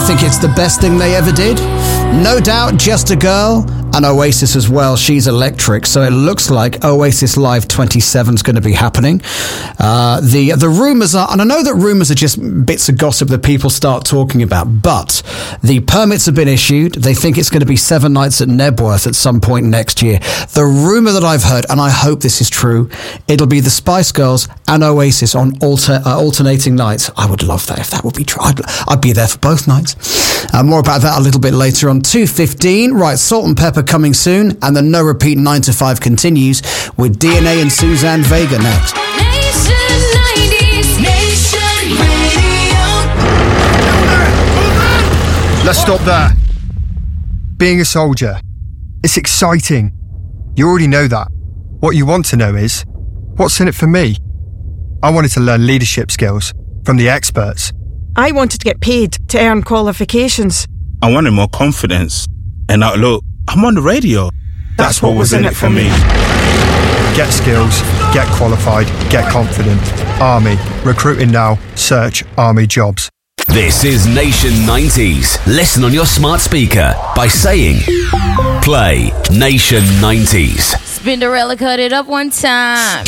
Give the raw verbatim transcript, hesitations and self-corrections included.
think it's the best thing they ever did. No Doubt, Just a Girl, and Oasis as well. She's electric. So it looks like Oasis Live twenty-seven is going to be happening. Uh, the the rumours are, and I know that rumours are just bits of gossip that people start talking about, but the permits have been issued. They think it's going to be seven nights at Nebworth at some point next year. The rumour that I've heard, and I hope this is true, it'll be the Spice Girls and Oasis on alter, uh, alternating nights. I would love that if that would be true. I'd, I'd be there for both nights. Uh, more about that a little bit later on. two fifteen, right, Salt and Pepper coming soon, and the No Repeat nine to five continues with D N A and Suzanne Vega next. Nation nineties, Nation Radio. Let's stop there. Being a soldier, it's exciting. You already know that. What you want to know is, what's in it for me? I wanted to learn leadership skills from the experts. I wanted to get paid to earn qualifications. I wanted more confidence. And now look, I'm on the radio. That's, That's what, what was in it for me. Get skills, get qualified, get confident. Army. Recruiting now. Search Army jobs. This is Nation nineties. Listen on your smart speaker by saying, play Nation nineties. Spinderella cut it up one time.